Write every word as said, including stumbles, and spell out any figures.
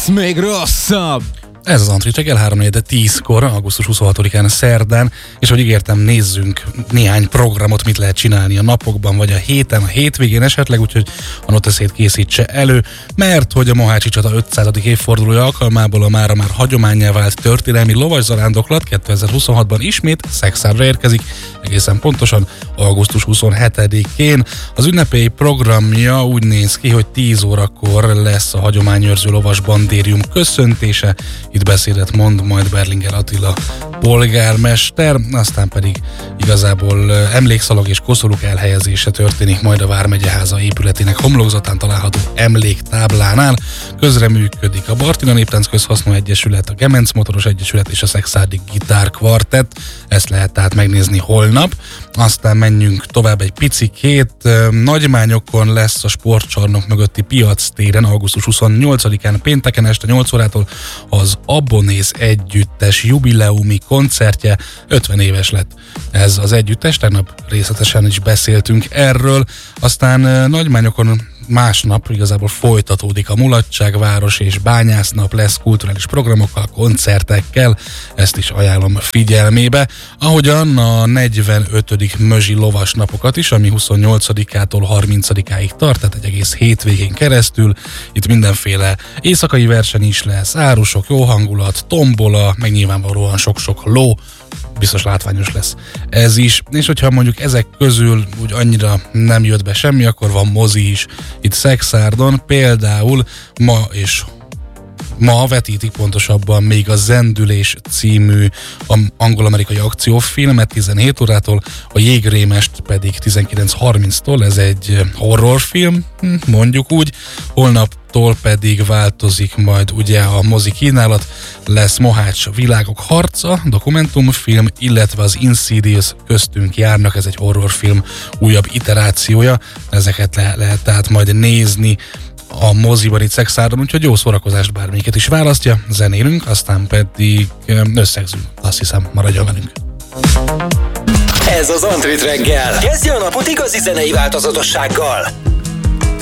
lesz még rosszabb! Ez az Antrit reggel három tízkor, augusztus huszonhatodikán szerdán, és hogy ígértem, nézzünk néhány programot, mit lehet csinálni a napokban, vagy a héten, a hétvégén esetleg, úgyhogy a Noteszét készítse elő, mert hogy a Mohácsi csata ötszázadik évfordulója alkalmából a mára már hagyománnyá vált történelmi lovaszarándoklat kétezer-huszonhatban ismét Szexárdra érkezik, egészen pontosan augusztus huszonhetedikén. Az ünnepélyi programja úgy néz ki, hogy tíz órakor lesz a hagyományőrző lovas bandérium köszöntése, itt beszédet mond majd Berlinger Attila polgármester, aztán pedig igazából emlékszalag és koszorúk elhelyezése történik majd a Vármegyeháza épületének homlokzatán található emléktáblánál. Közreműködik a Bartina Néptánc Közhasznú Egyesület, a Gemenc Motoros Egyesület és a Szexárdi Gitár Kvartett. Ezt lehet tehát megnézni holnap. Aztán menjünk tovább egy picikét. Nagymányokon lesz a sportcsarnok mögötti Piac téren augusztus huszonnyolcadikán pénteken este nyolc órától az Abonész együttes jubileumi koncertje. ötven éves lett ez az együttes, tegnap részletesen is beszéltünk erről. Aztán Nagymányokon másnap igazából folytatódik a mulatság, város és bányásznap, lesz kulturális programokkal, koncertekkel, ezt is ajánlom figyelmébe. Ahogyan a negyvenötödik Mözsi lovas napokat is, ami huszonnyolcadikától harmincadikáig tart, tehát egy egész hétvégén keresztül. Itt mindenféle éjszakai verseny is lesz, árusok, jó hangulat, tombola, meg nyilvánvalóan sok-sok ló, biztos látványos lesz ez is, és hogyha mondjuk ezek közül úgy annyira nem jött be semmi, akkor van mozi is itt Szexárdon, például ma és ma vetítik pontosabban még a Zendülés című angol-amerikai akciófilmet tizenhét órától, a Jégrémest pedig tizenkilenc harminctól, ez egy horrorfilm, mondjuk úgy, holnaptól pedig változik majd ugye a mozi kínálat, lesz Mohács Világok harca, dokumentumfilm, illetve az Insidious Köztünk járnak, ez egy horrorfilm újabb iterációja, ezeket le- lehet tehát majd nézni a moziban itt Szexárdon, úgyhogy jó szórakozást bármelyiket is választja, zenélünk, aztán pedig összegzünk, azt hiszem, maradjon velünk. Ez az Antrit reggel. Kezdje a napot igazi zenei változatossággal.